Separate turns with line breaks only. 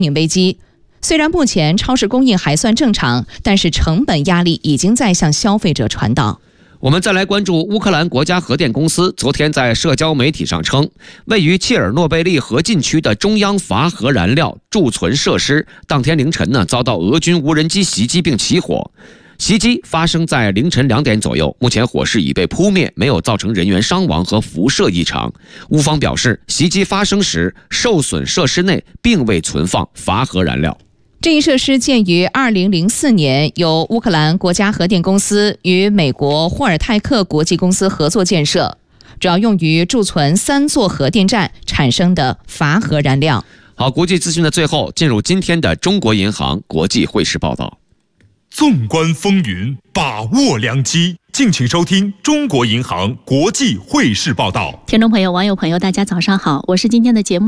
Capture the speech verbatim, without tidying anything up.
应危机。虽然目前超市供应还算正常，但是成本压力已经在向消费者传导。
我们再来关注乌克兰国家核电公司昨天在社交媒体上称，位于切尔诺贝利核禁区的中央乏核燃料贮存设施当天凌晨呢遭到俄军无人机袭击并起火。袭击发生在凌晨两点左右，目前火势已被扑灭，没有造成人员伤亡和辐射异常。乌方表示，袭击发生时受损设施内并未存放乏核燃料。
这一设施建于二零零四年，由乌克兰国家核电公司与美国霍尔泰克国际公司合作建设，主要用于贮存三座核电站产生的乏核燃料。
好，国际资讯的最后，进入今天的中国银行国际汇市报道。
纵观风云，把握良机，敬请收听中国银行国际汇市报道。
听众朋友、网友朋友，大家早上好，我是今天的节目